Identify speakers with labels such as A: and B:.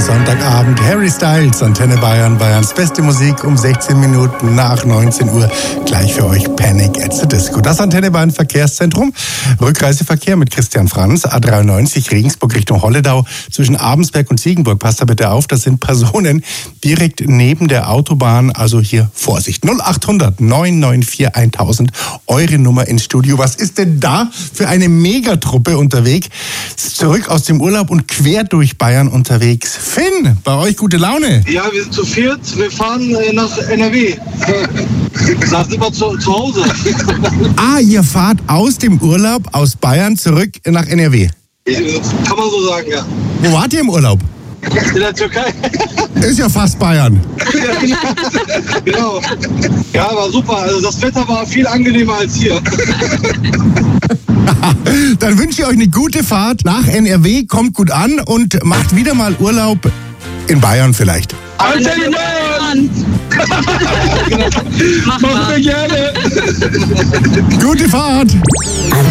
A: Sonntagabend. Harry Styles, Antenne Bayern, Bayerns beste Musik um 16 Minuten nach 19 Uhr. Gleich für euch Panic at the Disco. Das Antenne Bayern Verkehrszentrum. Rückreiseverkehr mit Christian Franz, A93 Regensburg Richtung Holledau zwischen Abensberg und Ziegenburg. Passt da bitte auf, das sind Personen direkt neben der Autobahn. Also hier Vorsicht. 0800 994 1000, eure Nummer ins Studio. Was ist denn da für eine Megatruppe unterwegs? Zurück aus dem Urlaub und quer durch Bayern unterwegs. Finn, bei euch gute Laune?
B: Ja, wir sind zu viert. Wir fahren nach NRW. Da sind wir zu Hause.
A: Ah, ihr fahrt aus dem Urlaub aus Bayern zurück nach NRW?
B: Kann man so sagen, ja.
A: Wo wart ihr im Urlaub?
B: In der Türkei.
A: Ist ja fast Bayern.
B: Genau. Ja, war super. Also das Wetter war viel angenehmer als hier.
A: Dann wünsche ich euch eine gute Fahrt nach NRW, kommt gut an und macht wieder mal Urlaub in Bayern vielleicht.
B: Antenne Bayern!
C: Machen wir gerne.
A: Gute Fahrt!